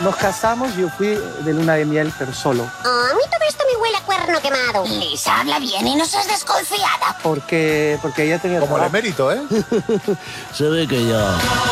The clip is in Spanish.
nos casamos y yo fui de luna de miel, pero solo. Oh, a mí todo esto me huele a cuerno quemado. Lisa, habla bien y no seas desconfiada. Porque ella tenía Como el trabajo. emérito, ¿eh? Se ve que ya...